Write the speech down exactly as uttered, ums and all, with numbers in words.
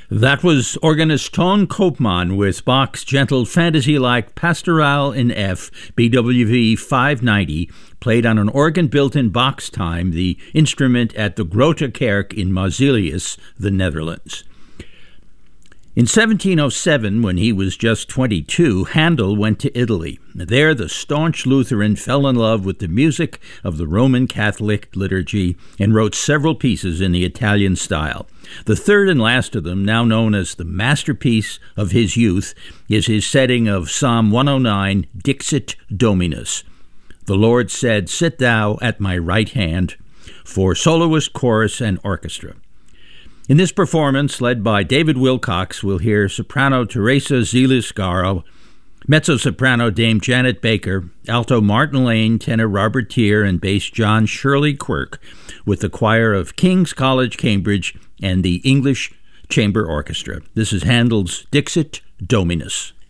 That was organist Ton Koopman with Bach's gentle fantasy-like Pastoral in F, B W V five ninety, played on an organ built in Bach's time, the instrument at the Grote Kerk in Marsilius, the Netherlands. In seventeen oh seven, when he was just twenty-two, Handel went to Italy. There, the staunch Lutheran fell in love with the music of the Roman Catholic liturgy and wrote several pieces in the Italian style. The third and last of them, now known as the masterpiece of his youth, is his setting of Psalm one oh nine, Dixit Dominus. The Lord said, "Sit thou at my right hand," for soloist, chorus, and orchestra. In this performance, led by David Wilcox, we'll hear soprano Teresa Ziliscaro, mezzo-soprano Dame Janet Baker, alto Martin Lane, tenor Robert Tier, and bass John Shirley Quirk, with the choir of King's College, Cambridge, and the English Chamber Orchestra. This is Handel's Dixit Dominus.